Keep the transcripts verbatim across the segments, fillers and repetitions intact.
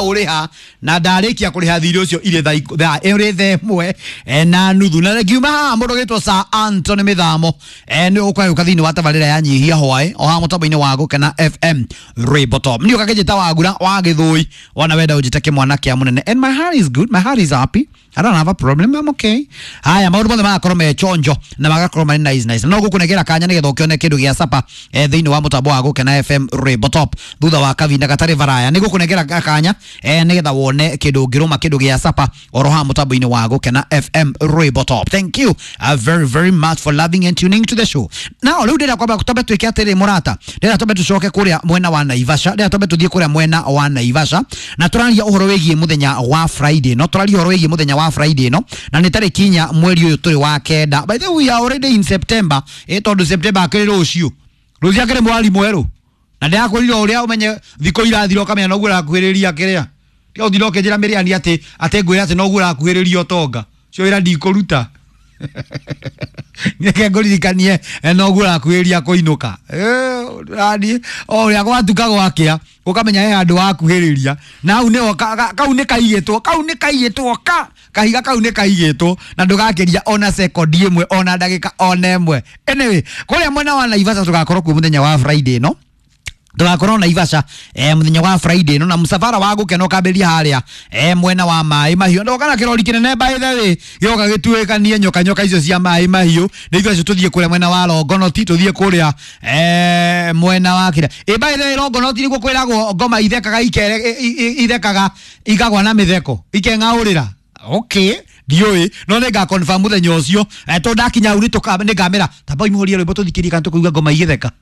Uliha na ndarikia kuriha thiri ucio ile tha ere themwe na nuthu na ngiuma mundu gitwo Sir Anthony Mithamo ni ukwaga thini wa tabarira ya nyihia hwae o ha mutambo-ini wa Gukena F M Ribotop ni ukagejeta wagura wa githui wana wenda ujitake mwana kia munene and my heart is good, my heart is happy, I don't have a problem, I'm okay. Haya maundu mothe magakorwo me chonjo na magakorwo me nice nice no gukunegera kanya nigetha ukione kindu gia sapa eh, thini wa mutambo wa Gukena F M Ribotop thutha wa kavinda gatari varaya ni gukunegera kanya eh, nigetha wone kindu ngiruma kindu gia sapa oroha mutambo-ini wa Gukena F M Ribotop. Thank you uh, very very much for loving and tuning to the show. Now leo ndira kwamba kutambe twike atiri murata ndira tumbe tucoke kuria mwena wa Naivasha ndira tumbe tuthie kuria mwena wa Naivasha na turaria uhoro wigie muthenya wa Friday no turaria uhoro wigie muthenya wa Friday no na ni tari kinya mweri uyu turi wa kenda. By the way, we are already in September eh tondu September akiri rucio rucia akiri mwari mweru na ndira kwirira uria umenye thiko irathira ukamenya no gura kuhiriria kiria tio thiro kenjira miriani ati ate ngwira ati no gura kuhiriria otonga cio ira ndikuruta Nyeke ngorikanie no gura kuhiria kuinuka eh radi o ya gwatuka gwakia ukamenya he andu akuhiriria na au ne kau ne kaigetwo kau ne kaigetwo ka kahiga kau ne kaigetwo na ndugakiria ona second imwe ona ndagika ona imwe. Anyway kuria mwena wa Naivasha tugakorwo ku muthenya wa Friday no tugakorwo Naivasha eh muthenya wa Friday no na musafara wa Gukena ukamberia haria eh mwena wa mai mahiu ndo kana kirori kinene by the way yoka gituikanie nyoka nyoka icio cia mai mahiu ndio icio tuthie kuria mwena wa Longonoti tuthie kuria eh mwena wa kira eh by the way Longonoti niguo kwiragwo ngoma ithekaga ikere ithekaga igagwa na mitheko ikengaurira okay dioi no nega confirm muthenya ucio eh to ndakinya uri tukaba ningamera tamba imuhoria rwimbo tuthikirie kan tukuiga ngoma igitheka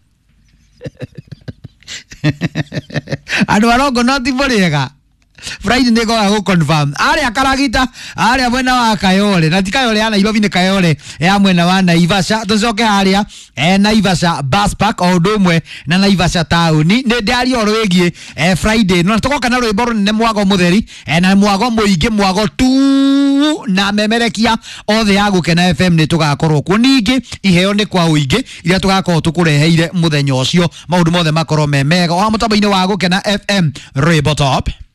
Ando arongo noti boriega Friday nego go confirm ari akaragita ari mwena wa Kayole na tikayole ana Nairobi ni Kayole ya mwena wa Naivasha tucoke haria eh Naivasha bus park o ndumwe na Naivasha town ni ndari oro wegie eh Friday no tukoka na rwimbo ne mwago mutheri eh na mwago muingi mwago tu na memerekia othe ya Gukena F M ni tugakorwo ku ningi iheo ni kwa uingi ira tugakorwo tukureheire muthenya ucio maundu mothe makorwo memega o mutambo-ini wa Gukena F M Ribotop.